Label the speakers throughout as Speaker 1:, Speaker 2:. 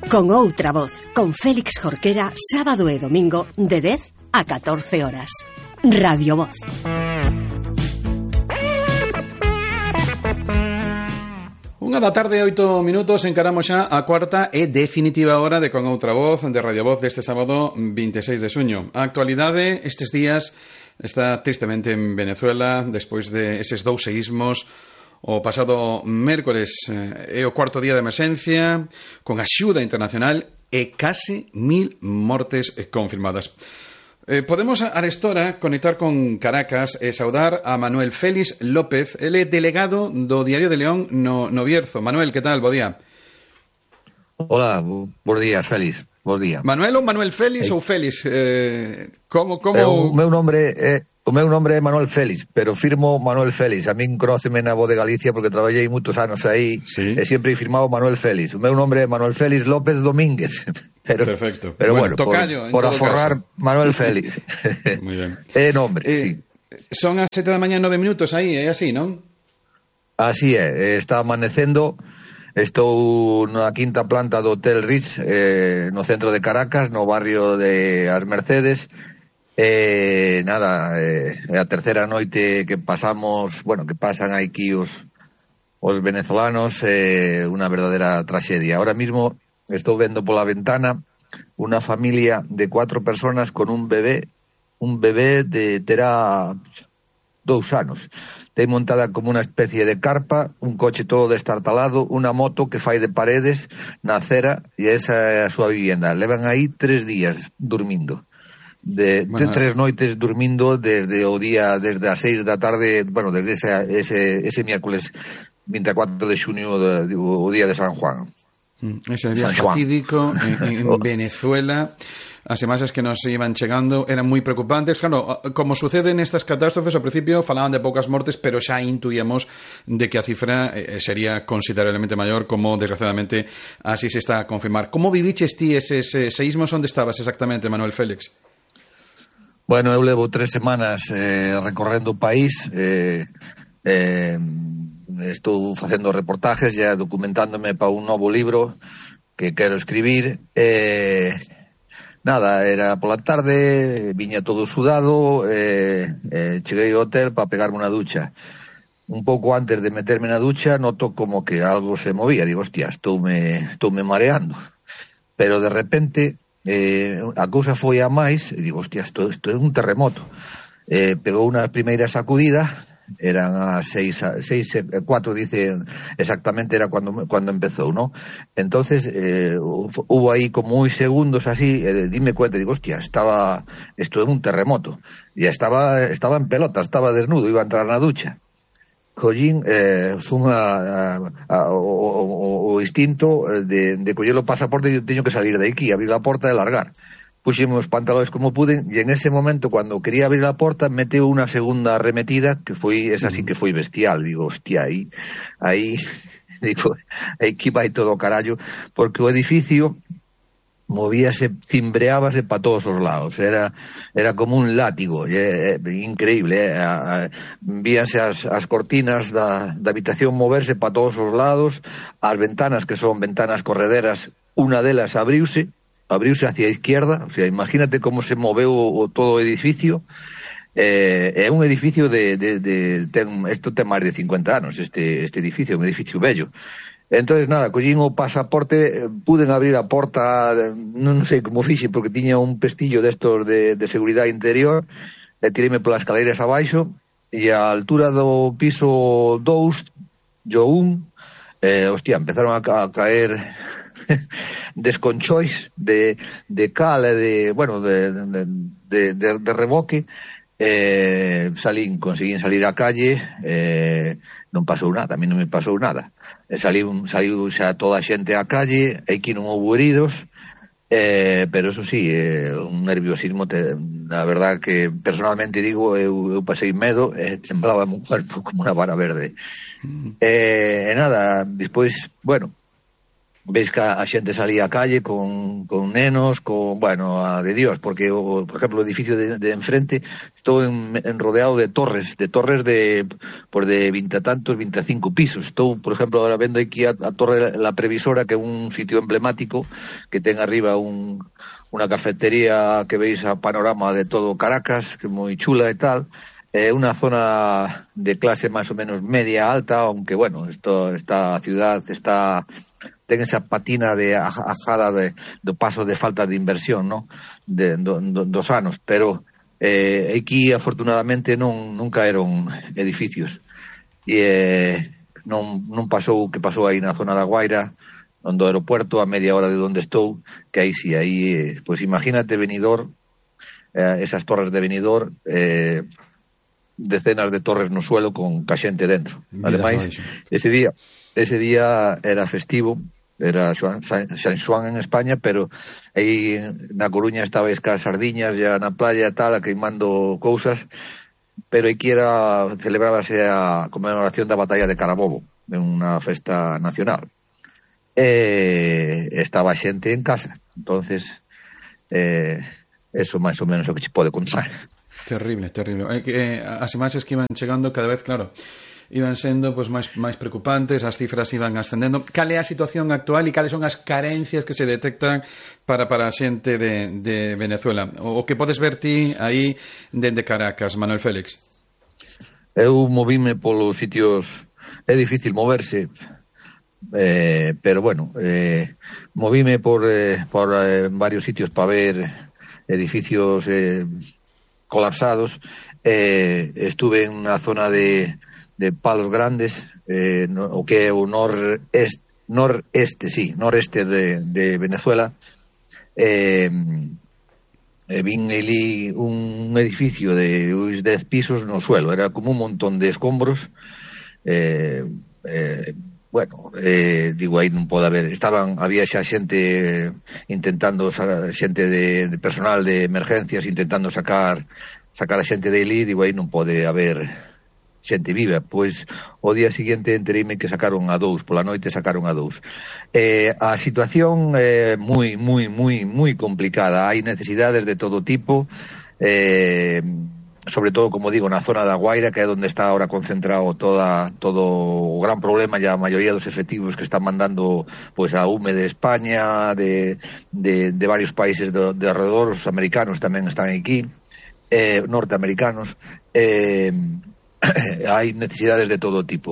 Speaker 1: Con outra voz, con Félix Jorquera, sábado e domingo de 10 a 14 horas. Radio Voz.
Speaker 2: Unha da tarde, 8 minutos, encaramos xa a cuarta e definitiva hora de Con outra voz, de Radio Voz, deste sábado 26 de xuño. A actualidade estes días está tristemente en Venezuela, despois de eses dous seísmos. O pasado mércores é o cuarto día de emerxencia, con axuda internacional e case 1000 mortes confirmadas. Podemos arestora conectar con Caracas e saudar a Manuel Félix López, ele é delegado do Diario de León no Bierzo. Manuel, que tal? Bo día.
Speaker 3: Hola, bons días, Félix. Bons días.
Speaker 2: Manuel ou Manuel Félix ou Félix? Como...
Speaker 3: O meu nome é Manuel Félix, pero firmo Manuel Félix. A min conóceme na Voz de Galicia porque traballei moitos anos aí, sí. E sempre he firmado Manuel Félix. O meu nome é Manuel Félix López Domínguez.
Speaker 2: Perfecto.
Speaker 3: Pero bueno, tocayo, por aforrar caso. Manuel Félix.
Speaker 2: Muy ben.
Speaker 3: É nombre, sí.
Speaker 2: Son as 7 da mañá 9 minutos aí, é así, non?
Speaker 3: Así é, está amanecendo. Estou na quinta planta do Hotel Ritz, no centro de Caracas, no barrio de As Mercedes. É a terceira noite que pasamos, que pasan aquí os venezolanos, unha verdadeira traxedia. Ahora mismo estou vendo pola ventana unha familia de 4 personas con un bebé de terá 2 anos. Ten montada como unha especie de carpa, un coche todo destartalado, unha moto que fai de paredes na acera, e esa é a súa vivienda. Levan aí 3 días dormindo. De 3 noites dormindo desde o día, desde as 6 da tarde, desde ese miércoles 24 de xuño, o día de San Juan.
Speaker 2: Ese día fatídico en Venezuela. As imaxes que nos iban chegando eran moi preocupantes. Claro, como sucede nestas catástrofes, ao principio falaban de poucas mortes, pero xa intuíamos de que a cifra sería considerablemente maior, como desgraciadamente así se está a confirmar. Como viviches ti eses seísmos? Onde estabas exactamente, Manuel Félix?
Speaker 3: Bueno, eu levo 3 semanas recorrendo o país, estou facendo reportajes e documentándome para un novo libro que quero escribir. Era pola tarde, viña todo sudado, cheguei ao hotel para pegarme unha ducha. Un pouco antes de meterme na ducha noto como que algo se movía, digo, hostia, estoume mareando. Pero de repente a cousa foi a máis e digo, hostia, isto é un terremoto. Pegou unha primeira sacudida, eran as 4 dice exactamente, era cando empezou, ¿no? Entonces hubo aí como uns segundos así, dime cuenta, digo, hostia, isto é un terremoto. E estaba en pelota, estaba desnudo, iba a entrar na ducha. Collín, fun o instinto de coller o pasaporte e teño que salir de aquí, abrir a porta e largar. Puxeme os pantalones como pude e en ese momento, cando quería abrir a porta, meteu unha segunda arremetida que foi, esa sí que foi bestial. Digo, hostia, aí que vai todo o carallo, porque o edificio movíase, cimbreábase para todos os lados, era como un látigo, increíble, víanse as cortinas da habitación moverse para todos os lados, as ventanas, que son ventanas correderas, unha delas abriuse hacia a izquierda, o sea, imagínate como se moveu todo o edificio. É un edificio isto ten máis de 50 anos, este edificio, un edificio bello. Entonces, collín o pasaporte, puden abrir a porta, non sei como fixe, porque tiña un pestillo destos de seguridade interior, e tireime polas escaleiras abaixo, e a altura do piso 2, yo 1, empezaron a caer desconchois de cal e de reboque. Conseguín salir á calle, non pasou nada, a mí non me pasou nada. Saliu xa toda a xente á calle, aquí non houve heridos, pero eso sí, un nerviosismo, na verdad que personalmente digo, eu pasei medo, temblaba o cuerpo como unha vara verde. Despois, veis que a xente salía á calle con nenos, bueno, de Dios, porque, por exemplo, o edificio de enfrente, estou rodeado de torres de 20 e tantos, 25 pisos. Estou, por exemplo, agora vendo aquí a Torre La Previsora, que é un sitio emblemático, que ten arriba unha cafetería que veis a panorama de todo Caracas, que é moi chula e tal. Unha zona de clase máis ou menos media alta, aunque, bueno, esta ciudad ten esa patina de ajada do paso de falta de inversión, ¿no? Dos anos, pero aquí afortunadamente nunca eran edificios e non pasou o que pasou aí na zona da Guaira, onde o aeropuerto, a media hora de onde estou, que aí sí, aí, pues imagínate Benidorm, esas torres de Benidorm, decenas de torres no suelo con xente dentro. Ademais, ese día era festivo, era San Xoán en España, pero aí na Coruña estabais cas sardiñas ya na playa e tal, a queimando cousas, pero aquí celebrábase a conmemoración da batalla de Carabobo, en unha festa nacional. Estaba xente en casa, entonces eso máis ou menos o que se pode contar.
Speaker 2: Terrible. As imaxes que iban chegando cada vez, claro, iban sendo pues máis preocupantes, as cifras iban ascendendo. Cal é a situación actual e cales son as carencias que se detectan para a xente de Venezuela? O que podes ver ti aí dende Caracas, Manuel Félix?
Speaker 3: Eu movime polos sitios, é difícil moverse, pero bueno, movime por varios sitios para ver edificios colapsados. Estuve en unha zona de Palos Grandes, o que é o noreste de Venezuela. Vin ali un edificio de 10 pisos no suelo, era como un montón de escombros. Bueno, digo, aí non pode haber, había xa xente intentando, xente de personal de emergencias intentando sacar a xente de ali, digo, aí non pode haber xente viva. Pois o día seguinte entereime que sacaron a 2, pola noite sacaron a 2. A situación é moi complicada, hai necesidades de todo tipo, sobre todo, como digo, na zona da Guaira, que é onde está ahora concentrado todo o gran problema, e a maioría dos efectivos que están mandando pues a UME de España, de varios países de alrededor, os americanos tamén están aquí, norteamericanos, hai necesidades de todo tipo.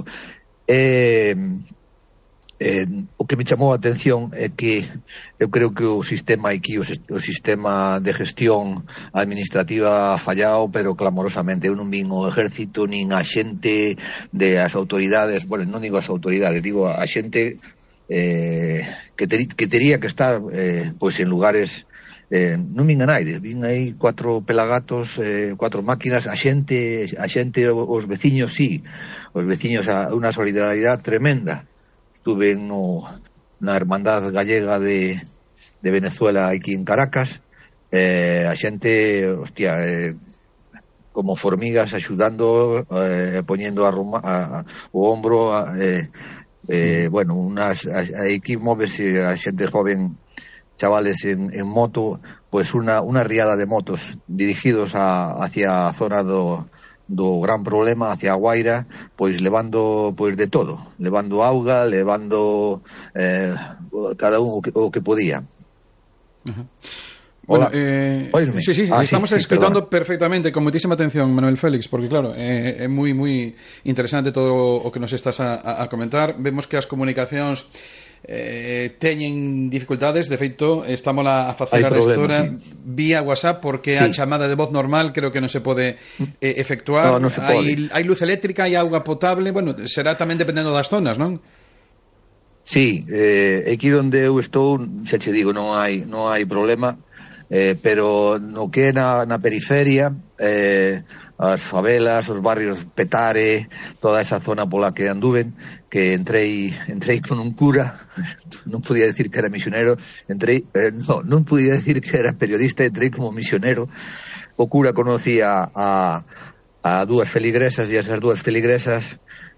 Speaker 3: O que me chamou a atención é que eu creo que o sistema aquí, o sistema de gestión administrativa ha fallado, pero clamorosamente. Eu non vin o ejército nin a xente das autoridades, bueno, non digo as autoridades, digo a xente que tería que estar pois en lugares, non vin a naide, vin aí 4 pelagatos, 4 máquinas, a xente, os veciños sí, os veciños, unha solidaridade tremenda. Estuve na Hermandad Gallega de Venezuela aquí en Caracas, a xente, hostia, como formigas axudando, poñendo o hombro, bueno, aquí móvese a xente joven, chavales en moto, pues unha riada de motos dirigidos hacia a zona do gran problema, hacia a Guaira, pois levando pois de todo, levando auga, levando cada un o que podía.
Speaker 2: Bueno, sí, estamos escoitando perfectamente, con moitísima atención, Manuel Félix, porque claro, é moi interesante todo o que nos estás a comentar. Vemos que as comunicacións teñen dificultades, de feito estamos a facer a restora vía WhatsApp, porque a chamada de voz normal creo que non se pode efectuar.
Speaker 3: Non se pode.
Speaker 2: Hai luz eléctrica, hai auga potable, bueno, será tamén dependendo das zonas, non?
Speaker 3: Sí, aquí onde eu estou, xa che digo, non hai problema, pero no que é na periferia, as favelas, os barrios Petare, toda esa zona pola que anduven, que entrei con un cura, non podía decir que era misionero, non podía decir que era periodista, entrei como misionero. O cura conocía a 2 feligresas, e esas 2 feligresas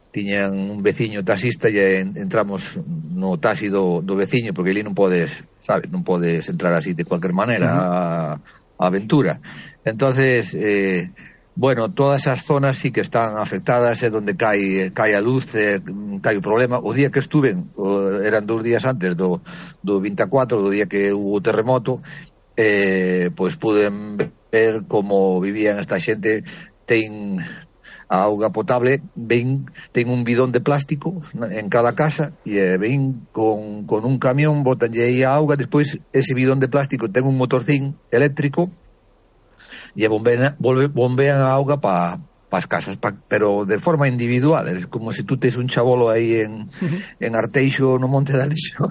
Speaker 3: tiñan un veciño taxista e entramos no taxi do veciño, porque ali non podes, sabes, non podes entrar así de cualquier maneira a aventura. Entonces, bueno, todas esas zonas sí que están afectadas, é donde cae a luz, cae o problema. O día que estuven, eran 2 días antes do 24, do día que hubo o terremoto, pois puden ver como vivían esta xente. Ten a auga potable, ten un bidón de plástico en cada casa e ven con un camión, botanlle aí a auga, despois ese bidón de plástico ten un motorcín eléctrico e bombean a auga para as casas, pero de forma individual. É como se tú tes un chabolo aí en Arteixo, no Monte de Alixo,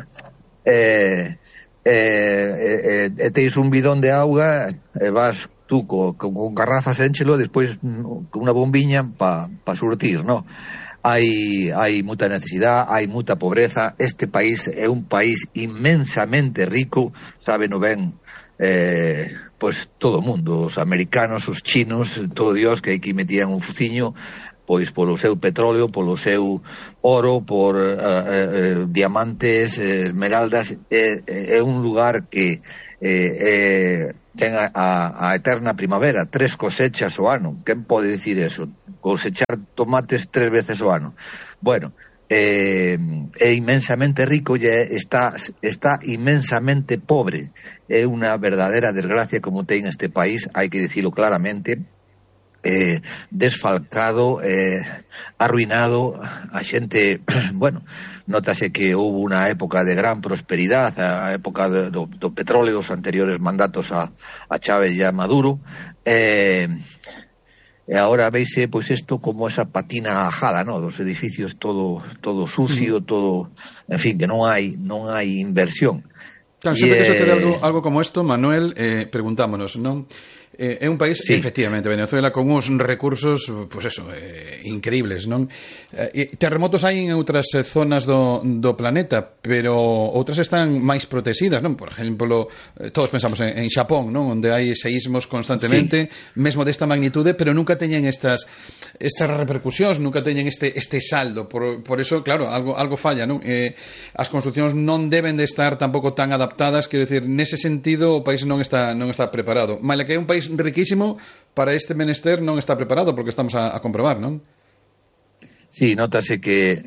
Speaker 3: tes un bidón de auga e vas tú con garrafas énchelo, despois con unha bombiña para surtir, no? Hai moita necesidade, hai moita pobreza. Este país é un país inmensamente rico, sábeno ben pois todo o mundo, os americanos, os chinos, todo Dios, que aquí metían un fuciño pois polo seu petróleo, polo seu oro, por diamantes, esmeraldas. É un lugar que ten a eterna primavera, 3 cosechas o ano. Quen pode dicir eso? Cosechar tomates 3 veces o ano. Bueno, é inmensamente rico e está inmensamente pobre. É unha verdadera desgracia como ten este país, hai que dicilo claramente. Desfalcado, arruinado. A xente, bueno, nótase que houve unha época de gran prosperidade, a época do petróleo, os anteriores mandatos a Chávez e a Maduro, e agora veise pois isto como esa patina ajada, no, dos edificios todo sucio, todo, en fin, que non hai inversión.
Speaker 2: Claro, sempre que sucede algo como isto, Manuel, preguntámonos, non? É un país, sí, efectivamente, Venezuela, con uns recursos, pois eso, increíbles, non? Terremotos hai en outras zonas do planeta, pero outras están máis protegidas, non? Por exemplo, todos pensamos en Xapón, non? Onde hai seísmos constantemente, sí, mesmo desta magnitude, pero nunca teñen estas repercusións, nunca teñen este saldo. Por eso, claro, algo falla, non? As construcións non deben de estar tampouco tan adaptadas, quero dicir, nese sentido o país non está preparado. Maila que é un país riquísimo, para este menester non está preparado, porque estamos a comprobar, non?
Speaker 3: Sí, notase que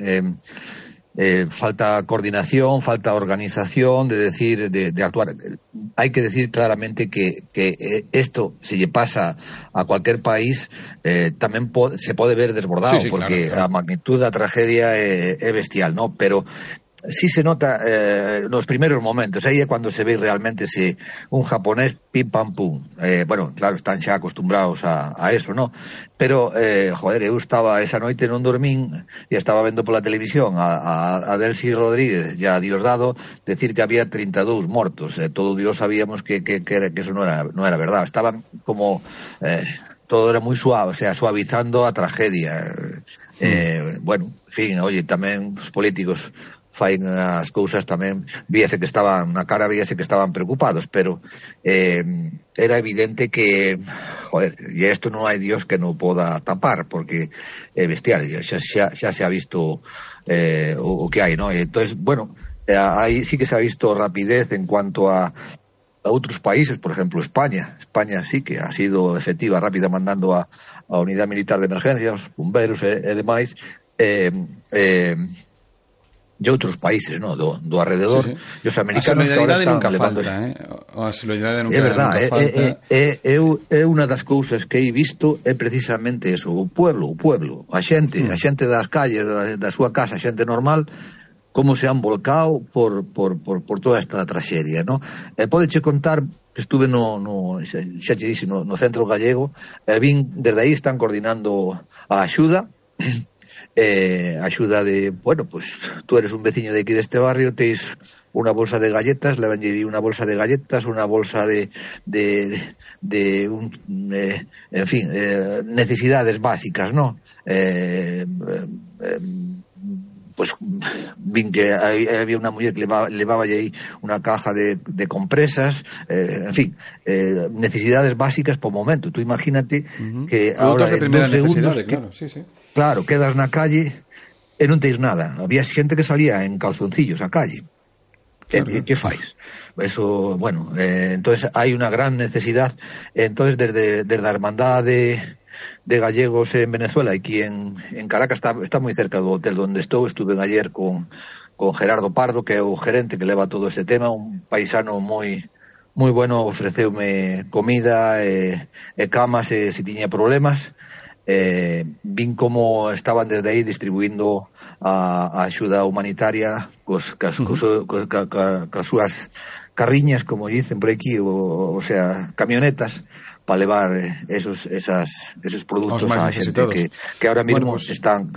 Speaker 3: falta coordinación, falta organización, de actuar. Hai que decir claramente que esto, se lle pasa a cualquier país, tamén se pode ver desbordado, sí, porque claro. A magnitud da tragedia é bestial, ¿no? Pero sí se nota nos primeros momentos, aí é cando se ve realmente se un japonés pim pam pum. Bueno, claro, están xa acostumbrados a eso, ¿no? Pero, joder, eu estaba esa noite, non dormín, e estaba vendo pola televisión a Delcy Rodríguez e a Diosdado decir que había 32 mortos. Todo Dios sabíamos que eso non era verdad. Estaban como todo era moi suave, o sea, suavizando a tragedia. Bueno, en fin, oye, tamén os políticos fain as cousas tamén, víase que estaban preocupados, pero era evidente que, joder, e isto non hai Dios que non poda tapar, porque é bestial, xa se ha visto o que hai, ¿no? Entonces, bueno, aí sí que se ha visto rapidez en cuanto a outros países, por exemplo, España sí que ha sido efectiva, rápida, mandando a unidade militar de emergencias, bomberos e demais, e outros países, no, do alrededor, sí, sí. E os americanos que agora están levando...
Speaker 2: A solidaridade nunca
Speaker 3: falta, é verdade,
Speaker 2: falta.
Speaker 3: É unha das cousas que he visto, é precisamente eso, o pueblo, a xente das calles, da súa casa, a xente normal, como se han volcado por toda esta traxedia, no? Podeche contar que estuve xa te dixo, no centro gallego, vin, desde aí están coordinando a axuda, axuda de, bueno, pues tú eres un veciño de aquí deste barrio, teis unha bolsa de galletas, levanlle unha bolsa de galletas, unha bolsa en fin, necesidades básicas, ¿no? Pues vin que había unha muller que levaba aí unha caja de compresas, en fin, necesidades básicas por momento. Tú imagínate que
Speaker 2: productos
Speaker 3: ahora
Speaker 2: de primera
Speaker 3: en 2 segundos
Speaker 2: necesidade, claro, sí.
Speaker 3: Claro, quedas na calle e non tens nada. Había xente que salía en calzoncillos á calle. Claro. Que fais? Eso, bueno, entonces hai unha gran necesidade. Entonces desde a Hermandade de Gallegos en Venezuela, aquí en Caracas, está moi cerca do hotel onde estou. Estuve ayer con Gerardo Pardo, que é o gerente que leva todo ese tema, un paisano moi bueno, ofreceume comida e camas se tiña problemas. Vin como estaban desde aí distribuindo a axuda humanitaria cas súas carriñas, como dicen por aquí, o sea, camionetas para levar esos produtos a xente que ahora mismo están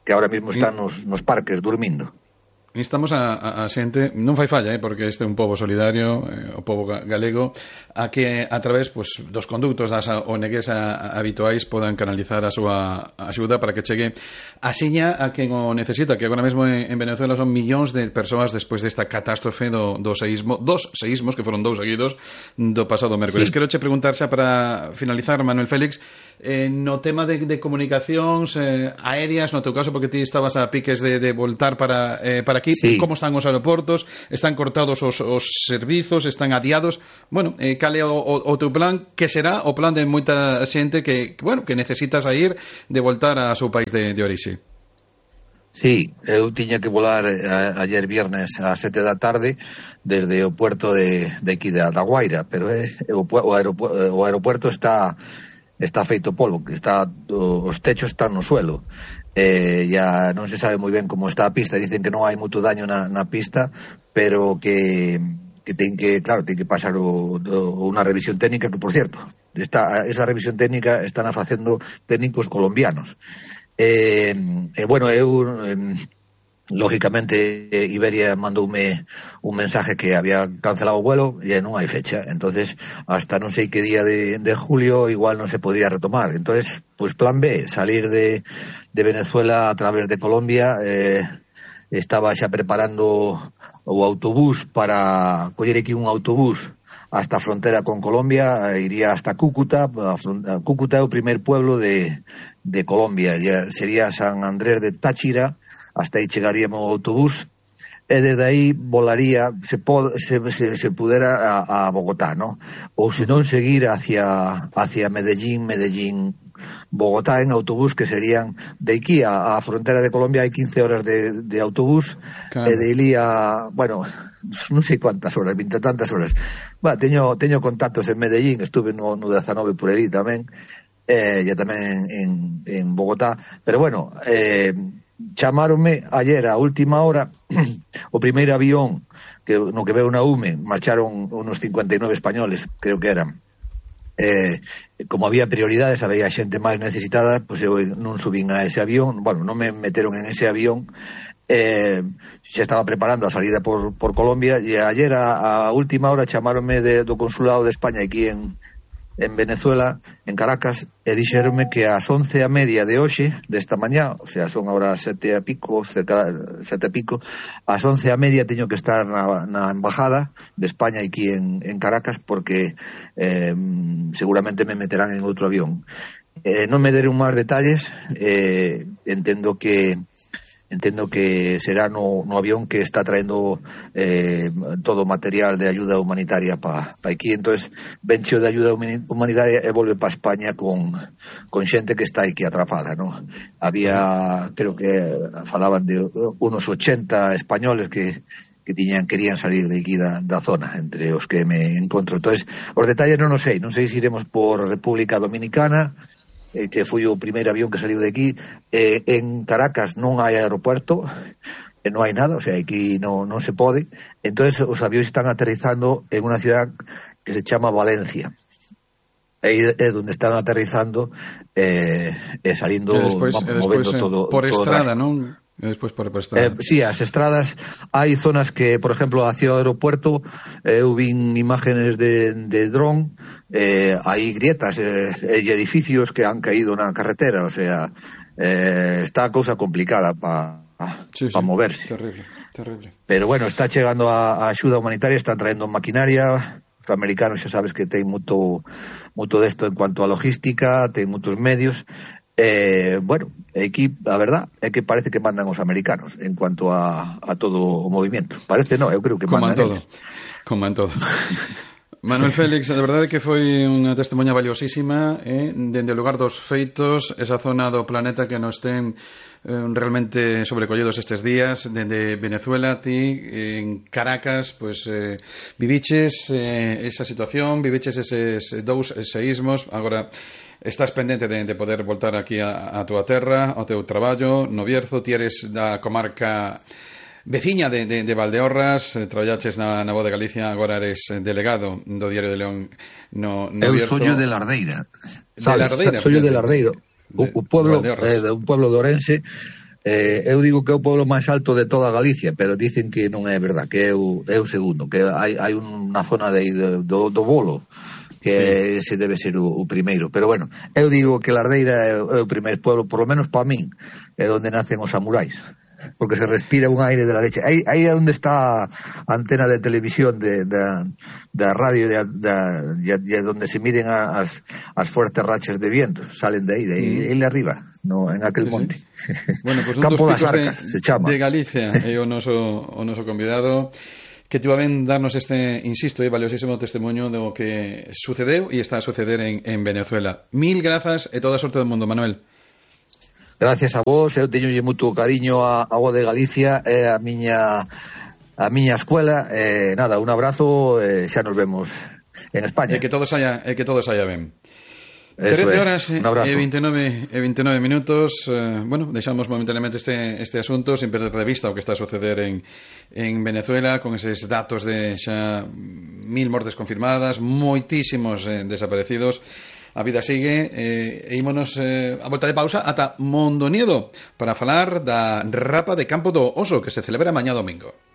Speaker 3: nos parques durmindo.
Speaker 2: Instamos a xente, non fai falla, porque este é un pobo solidario, o pobo galego, a que a través dos conductos das ONGs habituais podan canalizar a súa axuda para que chegue a xiña a quen o necesita, que agora mesmo en Venezuela son millóns de persoas despois desta catástrofe dos seísmos, que foron 2 seguidos, do pasado mércoles. Sí. Quero che preguntar xa para finalizar, Manuel Félix, no tema de comunicacións aéreas, no teu caso, porque ti estabas a piques de voltar para aquí, sí. Como están os aeroportos? Están cortados os servizos? Están adiados? Bueno, cal é o teu plan? Que será o plan de moita xente que necesita sair de voltar a seu país de orixe?
Speaker 3: Sí, eu tiña que volar ayer viernes a 7 da tarde desde o puerto de aquí da Guaira, pero o aeropuerto está feito polvo, os techos están no suelo. Ya non se sabe moi ben como está a pista. Dicen que non hai moito daño na pista, pero que ten que pasar unha revisión técnica, que por cierto, esa revisión técnica están a facendo técnicos colombianos. Bueno, eu lógicamente Iberia mandoume un mensaje que había cancelado o vuelo e non hai fecha, entonces hasta non sei que día de julio igual non se podía retomar. Entonces, pues plan B, salir de Venezuela a través de Colombia. Estaba xa preparando o autobús para coller aquí un autobús hasta a frontera con Colombia, iría hasta Cúcuta. Cúcuta é o primer pueblo de Colombia, sería San Andrés de Táchira. Hasta aí chegaríamos ao autobús e desde aí volaría, se pudera, a Bogotá, ¿no? Ou se non seguir hacia Medellín, Bogotá en autobús, que serían de aquí a frontera de Colombia hai 15 horas de autobús. Claro. E de Ilía, bueno, non sei cuántas horas, 20 tantas horas. Teño contactos en Medellín, estuve no 19 por aí tamén, e tamén en Bogotá, pero bueno, chamáronme ayer a última hora. O primeiro avión no que veu na UME marcharon unos 59 españoles, creo que eran. Como había prioridades, había xente máis necesitada, pois eu non subín a ese avión. Bueno, non me meteron en ese avión. Xa estaba preparando a salida por Colombia, e ayer a última hora chamáronme do Consulado de España aquí en Venezuela, en Caracas, e dixeronme que ás 11:30 de hoxe, desta mañá, o sea, son agora 7 e pico, ás 11:30 teño que estar na embajada de España aquí en Caracas, porque seguramente me meterán en outro avión. Non me deron máis detalles. Entendo que será no avión que está traendo todo o material de ayuda humanitaria para aquí. Entonces vencho de ayuda humanitaria e volve para España con xente que está aquí atrapada, ¿no? Había, creo que falaban de unos 80 españoles que querían salir de aquí da zona, entre os que me encontro. Entonces os detalles non sei se iremos por República Dominicana, que foi o primeiro avión que saliu de aquí. En Caracas non hai aeropuerto, non hai nada, o sea, aquí non se pode. Entonces os avións están aterrizando en unha ciudad que se chama Valencia. Aí é onde están aterrizando e salindo, movendo todo
Speaker 2: por estrada, non? E despois por estrada.
Speaker 3: Sí, as estradas, hai zonas que, por exemplo, hacia o aeropuerto, eu vin imágenes de dron, hai grietas e edificios que han caído na carretera, o sea, está a cousa complicada para moverse.
Speaker 2: Terrible.
Speaker 3: Pero bueno, está chegando a axuda humanitaria, están traendo maquinaria. Os americanos xa sabes que ten moito desto en cuanto a logística, ten moitos medios. Bueno, aquí a verdad é que parece que mandan os americanos en cuanto a todo o movimento. Parece non, eu creo que
Speaker 2: como
Speaker 3: mandan
Speaker 2: en todo. Como en todo. Manuel Félix, de verdade que foi unha testemunha valiosísima dende o lugar dos feitos, esa zona do planeta que nos ten realmente sobrecollidos estes días, dende Venezuela. Ti en Caracas pues viviches esa situación, viviches eses dous seísmos. Agora estás pendente de poder voltar aquí a túa terra, ao teu traballo no Bierzo. Ti eres da comarca veciña de Valdeorras, traballaches na Voz de Galicia, agora eres delegado do Diario de León no Bierzo.
Speaker 3: Eu soño de Lardeira.
Speaker 2: De Lardeira.
Speaker 3: Soño de Lardeiro. O pueblo de un pueblo de Ourense. Eu digo que é o pueblo máis alto de toda Galicia, pero dicen que non é verdad, que é o segundo, que hai unha zona do Bolo que ese debe ser o primeiro, pero bueno, eu digo que Lardeira é o primeiro pueblo, por lo menos para min, é onde nacen os samurais, porque se respira un aire de la leche. Aí é onde está a antena de televisión da radio e onde se miden as fuertes rachas de viento, salen de aí arriba, en aquel monte.
Speaker 2: Bueno, pues
Speaker 3: Campo das Arcas se chama.
Speaker 2: De Galicia é o noso convidado, que te va ben darnos este, insisto, valiosísimo testemunho do que sucedeu e está a suceder en Venezuela. Mil grazas e toda a sorte do mundo, Manuel.
Speaker 3: Gracias a vos, eu teño moito cariño a Voz de Galicia, é a miña escuela, nada, un abrazo, xa nos vemos en España.
Speaker 2: E que todo saia ben. 13
Speaker 3: Eso
Speaker 2: horas
Speaker 3: un abrazo.
Speaker 2: e 29 minutos. Bueno, deixamos momentáneamente este asunto sin perder de vista o que está a suceder en Venezuela, con eses datos de xa 1000 mortes confirmadas, moitísimos desaparecidos. A vida sigue, e ímonos a volta de pausa ata Mondoniedo para falar da Rapa de Campo do Oso, que se celebra mañá domingo.